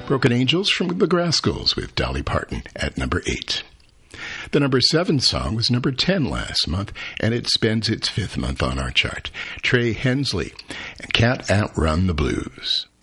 Broken Angels from the Grascals with Dolly Parton at number 8. The number 7 song was number 10 last month, and it spends its 5th month on our chart. Trey Hensley and Can't Outrun the Blues.